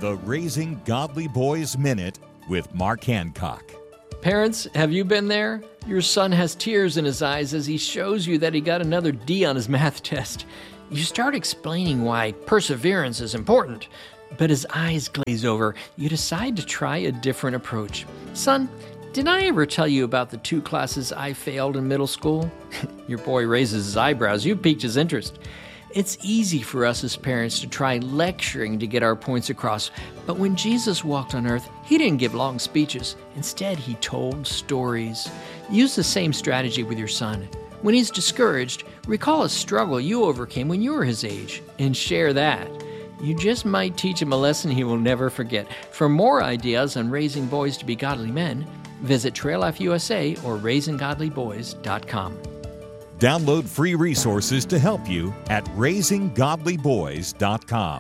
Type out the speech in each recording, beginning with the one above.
the Raising Godly Boys Minute with Mark Hancock. Parents, have you been there? Your son has tears in his eyes as he shows you that he got another D on his math test. You start explaining why perseverance is important, but his eyes glaze over. You decide to try a different approach. Son, did I ever tell you about the 2 classes I failed in middle school? Your boy raises his eyebrows. You piqued his interest. It's easy for us as parents to try lecturing to get our points across, but when Jesus walked on earth, he didn't give long speeches. Instead, he told stories. Use the same strategy with your son. When he's discouraged, recall a struggle you overcame when you were his age, and share that. You just might teach him a lesson he will never forget. For more ideas on raising boys to be godly men, visit Trail Life USA or RaisingGodlyBoys.com. Download free resources to help you at RaisingGodlyBoys.com.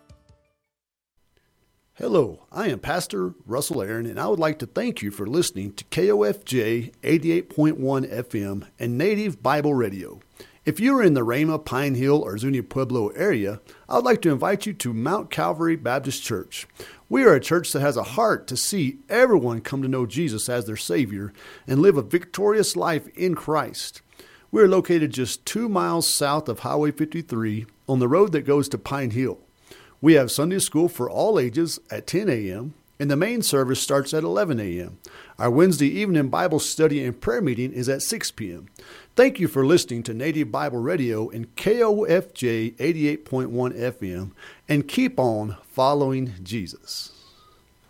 Hello, I am Pastor Russell Aaron, and I would like to thank you for listening to KOFJ 88.1 FM and Native Bible Radio. If you are in the Rama, Pine Hill, or Zuni Pueblo area, I would like to invite you to Mount Calvary Baptist Church. We are a church that has a heart to see everyone come to know Jesus as their Savior and live a victorious life in Christ. We are located just 2 miles south of Highway 53 on the road that goes to Pine Hill. We have Sunday school for all ages at 10 a.m., and the main service starts at 11 a.m. Our Wednesday evening Bible study and prayer meeting is at 6 p.m. Thank you for listening to Native Bible Radio and KOFJ 88.1 FM, and keep on following Jesus.